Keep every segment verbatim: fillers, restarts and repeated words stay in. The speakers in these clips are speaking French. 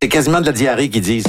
C'est quasiment de la diarrhée qu'ils disent.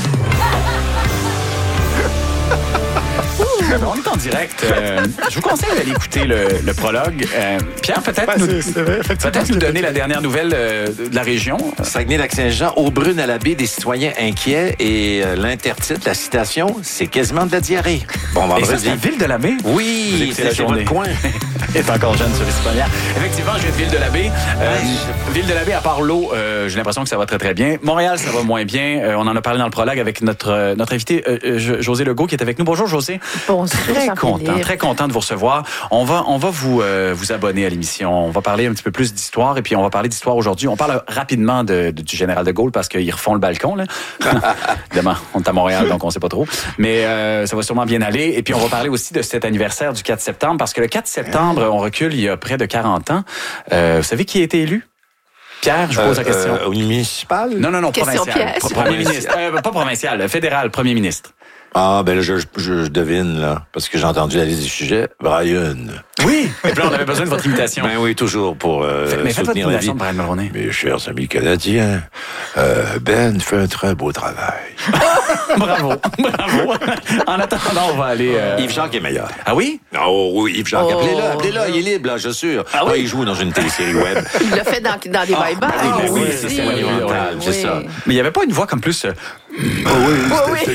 On est en direct. Euh, je vous conseille d'aller écouter le, le prologue. Euh, Pierre, peut-être Ouais, nous, c'est- c'est vrai, effectivement, peut-être nous c'est- donner la dernière nouvelle euh, de la région. Saguenay-Lac-Saint-Jean, Aubrune à la baie, des citoyens inquiets et euh, l'intertitre, la citation, c'est quasiment de la diarrhée. Bon Et ça, vendredi. c'est la ville de la baie. Vous Oui, écoutez la c'est journée. votre coin. est encore jeune sur les citoyens. Effectivement, je viens de Ville-de-la-Baie. Euh, Ville-de-la-Baie, à part l'eau, euh, j'ai l'impression que ça va très, très bien. Montréal, ça va moins bien. Euh, on en a parlé dans le prologue avec notre, euh, notre invité, euh, euh, José Legault, qui est avec nous. Bonjour, José. Bonjour, Très Jean-Philippe. content, très content de vous recevoir. On va, on va vous, euh, vous abonner à l'émission. On va parler un petit peu plus d'histoire et puis on va parler d'histoire aujourd'hui. On parle rapidement de, de, du général de Gaulle parce qu'ils refont le balcon, là. Évidemment, on est à Montréal, donc on sait pas trop. Mais euh, ça va sûrement bien aller. Et puis on va parler aussi de cet anniversaire du quatre septembre parce que le quatre septembre, on recule il y a près de quarante ans. Euh, vous savez qui a été élu? Pierre, je vous pose la question. Euh, au municipal? Non, non, non, Question provincial. piège. Premier ministre. Euh, pas provincial, fédéral, premier ministre. Ah, ben là, je, je, je devine, là, parce que j'ai entendu la liste du sujet. Brian. Oui! Et puis là, on avait besoin de votre imitation. Ben oui, toujours pour euh, Mais faites votre soutenir la vie. imitation de Brian Mulroney. Mes chers amis canadiens, euh, Ben fait un très beau travail. Bravo, bravo. En attendant, on va aller... euh, Yves Jacques est meilleur. Ah oui? Oh oui, Yves Jacques, Oh. appelez-le, appelez-le, il est libre, là, je suis sûr. Ah oui? Ah, il joue dans une télésérie web. Il l'a fait dans, dans des bye-bye. ah oui, aussi. c'est monumental, c'est ça. Mais il n'y avait pas une voix comme plus... euh, Oui, oui.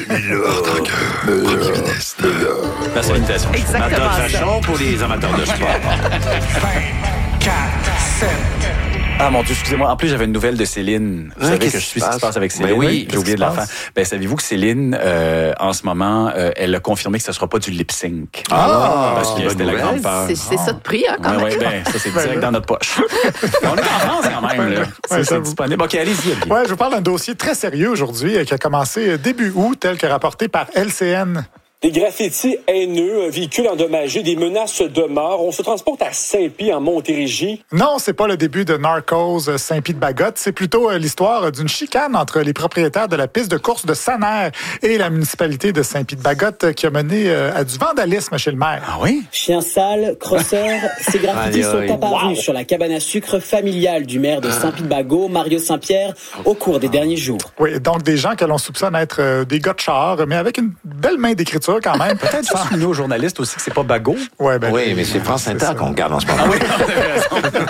Là, c'est l'imitation. Exactement Madame ça. Vachon pour les amateurs de sport. Ah mon Dieu, excusez-moi. En plus, j'avais une nouvelle de Céline. Vous Ouais, savez qu'est-ce que je qui suis se ce qui se passe? passe avec Ben Céline. oui, J'ai qu'est-ce oublié qui de se la passe? faire. Ben, savez-vous que Céline, euh, en ce moment, euh, elle a confirmé que ce ne sera pas du lip-sync. Ah, Parce que bonne c'était la nouvelle. grande peur. C'est c'est ça de prix, hein, quand Ouais, même. ouais, ben, ça, c'est direct dans notre poche. On est en France quand même, là. C'est Ouais, c'est ça- disponible. OK, allez-y, Olivier. Ouais, je vous parle d'un dossier très sérieux aujourd'hui euh, qui a commencé euh, début août, tel que rapporté par L C N. Des graffitis haineux, un véhicule endommagé, des menaces de mort. On se transporte à Saint-Pie, en Montérégie. Non, c'est pas le début de Narcos euh, Saint-Pie-de-Bagotte. C'est plutôt euh, l'histoire d'une chicane entre les propriétaires de la piste de course de Saner et la municipalité de Saint-Pie-de-Bagotte euh, qui a mené euh, à du vandalisme chez le maire. Ah oui? Chien sale, crosseur, ces graffitis Aïe, aïe. sont apparus sur la cabane à sucre familiale du maire de Saint-Pie-de-Bagot, Mario Saint-Pierre, au cours des derniers jours. Oui, donc des gens que l'on soupçonne être euh, des gars de char, mais avec une belle main d'écriture quand même. Peut-être Sans- juste nous, journalistes aussi, que c'est pas Bagot. Ouais, ben, Oui, mais c'est France Inter ça. qu'on regarde en ce moment. Ah oui, vous avez raison.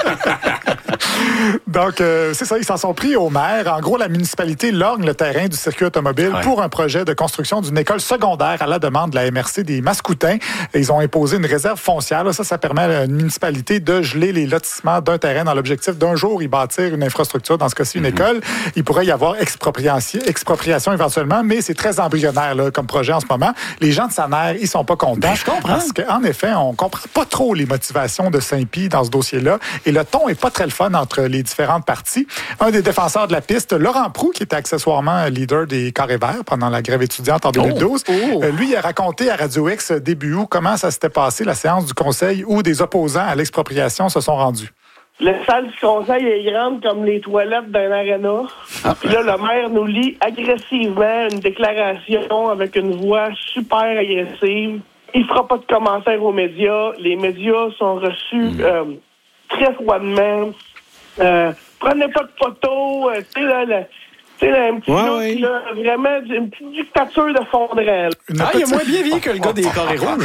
Donc, euh, c'est ça, ils s'en sont pris au maire. En gros, la municipalité lorgne le terrain du circuit automobile Ouais. pour un projet de construction d'une école secondaire à la demande de la M R C des Mascoutins. Et ils ont imposé une réserve foncière. Là, ça, ça permet à une municipalité de geler les lotissements d'un terrain dans l'objectif d'un jour y bâtir une infrastructure, dans ce cas-ci une école. Il pourrait y avoir expropriation, expropriation éventuellement, mais c'est très embryonnaire là, comme projet en ce moment. Les gens de Saner, ils sont pas contents. Ben, je comprends. Parce qu'en effet, on comprend pas trop les motivations de Saint-Pie dans ce dossier-là. Et le ton est pas très le fun entre les différentes parties. Un des défenseurs de la piste, Laurent Proulx, qui était accessoirement leader des Carrés Verts pendant la grève étudiante en deux mille douze, Oh, oh. euh, lui, il a raconté à Radio X euh, début août comment ça s'était passé, la séance du conseil où des opposants à l'expropriation se sont rendus. Le salle du conseil est grande comme les toilettes d'un aréna. Puis là, le maire nous lit agressivement une déclaration avec une voix super agressive. Il fera pas de commentaires aux médias. Les médias sont reçus euh, très froidement. Euh, prenez pas de photos. Euh, tu sais, là, le- tu sais, là, un petit Ouais, look, ouais. là, vraiment une petite dictature de fondrel. Une Ah, il est petite- moins bien vieilli que le gars des carrés rouges,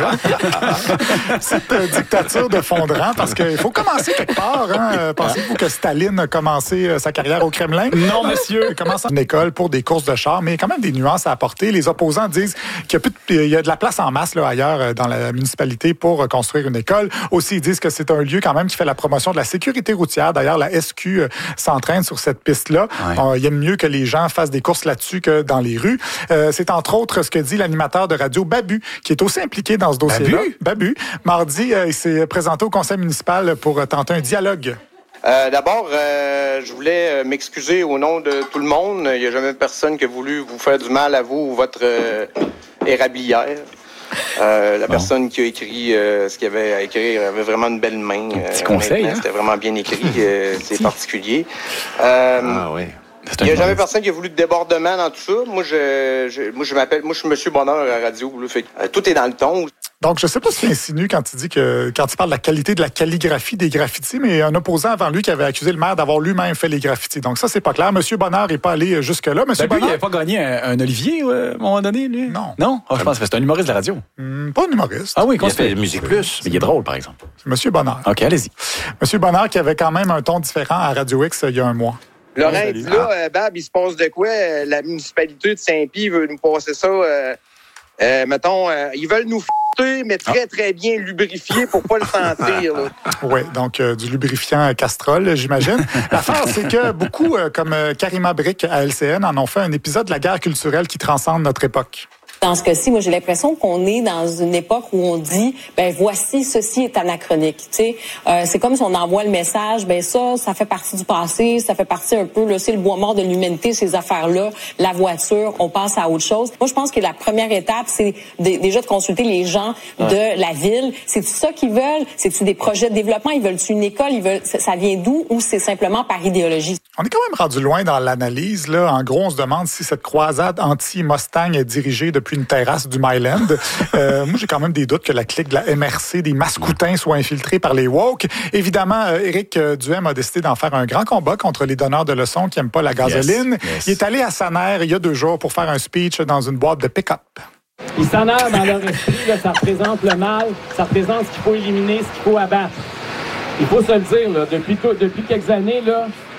hein? Cette euh, dictature de fondrant, parce qu'il faut commencer quelque part. Hein. Euh, Pensez-vous que Staline a commencé euh, sa carrière au Kremlin? Non, monsieur. Il commence en école pour des courses de chars, mais il y a quand même des nuances à apporter. Les opposants disent qu'il y a, plus de, il y a de la place en masse là, ailleurs euh, dans la municipalité pour euh, construire une école. Aussi, ils disent que c'est un lieu quand même qui fait la promotion de la sécurité routière. D'ailleurs, la S Q euh, s'entraîne sur cette piste-là. Ouais. Euh, il aime mieux que les gens fassent des courses là-dessus que dans les rues. Euh, c'est entre autres ce que dit l'animateur de radio Babu, qui est aussi impliqué dans ce dossier-là. Babu? Babu. Mardi, euh, il s'est présenté au conseil municipal pour euh, tenter un dialogue. Euh, D'abord, euh, je voulais euh, m'excuser au nom de tout le monde. Il n'y a jamais personne qui a voulu vous faire du mal à vous ou votre euh, érablière. Euh, la personne qui a écrit euh, ce qu'il y avait à écrire avait vraiment une belle main. petit Euh, conseil, honnêtement, hein? C'était vraiment bien écrit. euh, C'est particulier. Euh, Ah oui. Il n'y a jamais personne qui a voulu de débordement dans tout ça. Moi, je, je, moi, je m'appelle, moi, je suis Monsieur Bonheur à la radio. Là, fait que, euh, tout est dans le ton. Donc, je ne sais pas ce qu'il insinue quand il dit que, quand il parle de la qualité de la calligraphie des graffitis, mais un opposant avant lui qui avait accusé le maire d'avoir lui-même fait les graffitis. Donc, ça, c'est pas clair. Monsieur Bonheur n'est pas allé jusque-là. Monsieur ben, lui, Bonheur. il n'avait pas gagné un, un Olivier, ouais, à un moment donné, lui? Non. Non? Oh, je pense que c'est un humoriste de la radio. Hum, pas un humoriste. Ah oui, Il a fait Musique Plus. Mais il est drôle, par exemple. C'est Monsieur Bonheur. OK, allez-y. Monsieur Bonheur qui avait quand même un ton différent à Radio X il y a un mois. Laurent, dit là, euh, Bab, il se passe de quoi? Euh, la municipalité de Saint-Pie veut nous passer ça. Euh, euh, mettons, euh, ils veulent nous f***er, mais très, très bien lubrifier pour pas le sentir. Oui, donc euh, du lubrifiant Castrol, j'imagine. L'affaire, c'est que beaucoup, euh, comme euh, Karima Brick à L C N, en ont fait un épisode de la guerre culturelle qui transcende notre époque. Dans ce cas-ci, moi, j'ai l'impression qu'on est dans une époque où on dit, ben voici, ceci est anachronique. Tu sais, euh, c'est comme si on envoie le message, ben ça, ça fait partie du passé, ça fait partie un peu, là, c'est le bois mort de l'humanité, ces affaires-là, la voiture, on passe à autre chose. Moi, je pense que la première étape, c'est de, déjà de consulter les gens ouais. de la ville. C'est-tu ça qu'ils veulent? C'est-tu des projets de développement? Ils veulent-tu une école? Ils veulent, ça vient d'où? Ou c'est simplement par idéologie? On est quand même rendu loin dans l'analyse, là. En gros, on se demande si cette croisade anti-Mustang est dirigée depuis une terrasse du Myland. Euh, moi, j'ai quand même des doutes que la clique de la M R C des Mascoutins soit infiltrée par les woke. Évidemment, euh, Éric Duhem a décidé d'en faire un grand combat contre les donneurs de leçons qui n'aiment pas la gasoline. Yes, yes. Il est allé à Saner il y a deux jours pour faire un speech dans une boîte de pick-up. Ils s'énervent dans leur esprit, là, ça représente le mal, ça représente ce qu'il faut éliminer, ce qu'il faut abattre. Il faut se le dire, là, depuis, depuis quelques années, là,